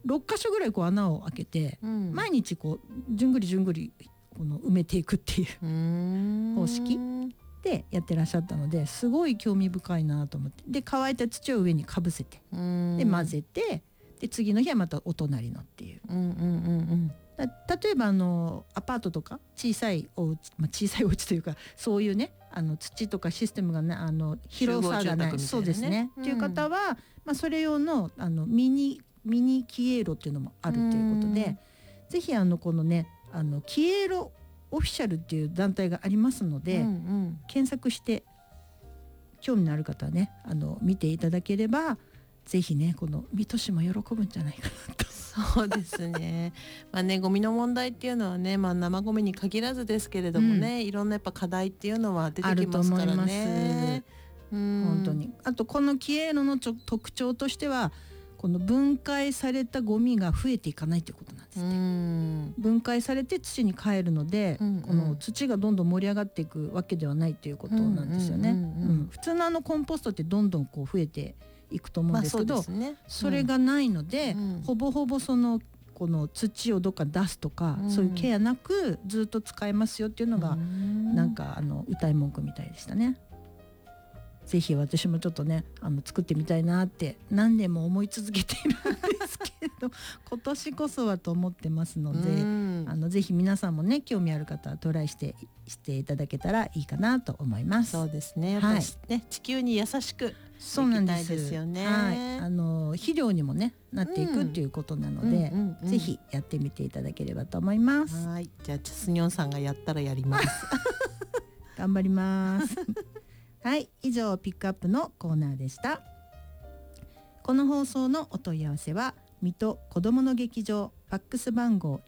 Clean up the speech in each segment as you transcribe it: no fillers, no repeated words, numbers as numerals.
6箇所ぐらいこう穴を開けて、毎日こうじゅんぐりじゅんぐりこの埋めていくっていう方式でやってらっしゃったので、すごい興味深いなと思って、で乾いた土を上にかぶせて、で混ぜて、で次の日はまたお隣のっていう。例えばアパートとか小さいお家、小さいお家というかそういうね土とかシステムがね広さがない、そうですね、っていう方は、それ用のミニキエロっていうのもあるということで、ぜひこのねキエロオフィシャルっていう団体がありますので、検索して興味のある方はね見ていただければ、ぜひねこの水戸市も喜ぶんじゃないかなと。 そうですね。ゴミの問題っていうのはね、生ゴミに限らずですけれどもね、いろんなやっぱ課題っていうのは出てきますからね。 本当に。あとこのキエロの特徴としては、この分解されたゴミが増えていかないということなんですね。分解されて土に帰るので、この土がどんどん盛り上がっていくわけではないということなんですよね。普通のコンポストってどんどんこう増えていくと思うんですけど、それがないので、ほぼほぼこの土をどっか出すとか、そういうケアなくずっと使えますよっていうのがなんか歌い文句みたいでしたね。ぜひ私もちょっとね作ってみたいなって何年も思い続けているんですけど今年こそはと思ってますので、ぜひ皆さんもね興味ある方はトライしていただけたらいいかなと思います。 そうですね。やっぱりね、地球に優しくそうなんで すよね。 肥料にもねなっていくっていうことなので、ぜひやってみていただければと思います。 はい、じゃあスニョンさんがやったらやります頑張りますはい、以上ピックアップのコーナーでした。この放送のお問い合わせは水戸こどもの劇場ファックス番号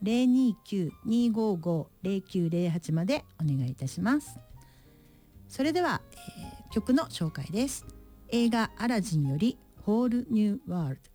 029-255-0908 までお願いいたします。それでは、曲の紹介です。映画アラジンよりホールニューワールド。